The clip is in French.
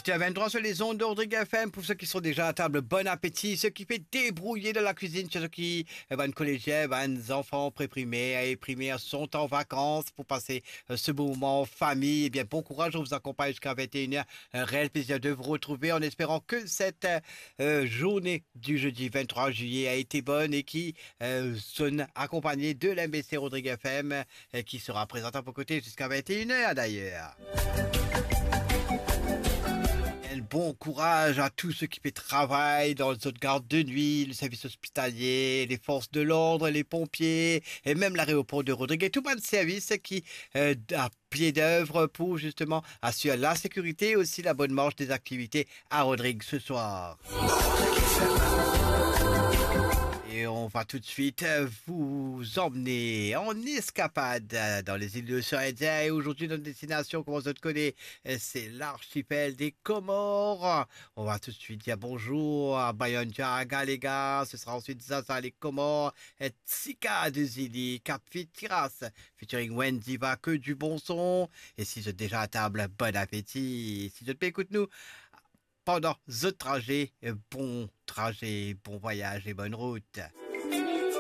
18h23 sur les ondes d'Ordrigue FM. Pour ceux qui sont déjà à table, bon appétit. Ceux qui fait débrouiller de la cuisine, ceux qui, collégiens, enfants préprimés et primaires sont en vacances pour passer ce beau moment en famille. Eh bien, bon courage, on vous accompagne jusqu'à 21h. Un réel plaisir de vous retrouver en espérant que cette journée du jeudi 23 juillet a été bonne et qui sonne accompagnée de l'MBC Rodrigue FM qui sera présente à vos côtés jusqu'à 21h d'ailleurs. Bon courage à tous ceux qui travaillent dans les autres gardes de nuit, le service hospitalier, les forces de l'ordre, les pompiers et même l'aéroport de Rodrigue et tout plein de services qui à pied d'œuvre pour justement assurer la sécurité et aussi la bonne marche des activités à Rodrigue ce soir. Et on va tout de suite vous emmener en escapade dans les îles de l'océan Indien. Et aujourd'hui, notre destination, comme on se connaît, c'est l'archipel des Comores. On va tout de suite dire bonjour à Bayonja, à Galega. Ce sera ensuite Zaza, les Comores, et Tsika de Zili, Cap Tiras, featuring Wendy va que du bon son. Et si vous êtes déjà à table, bon appétit. Si vous êtes écoute-nous pendant ce trajet, bon voyage et bonne route.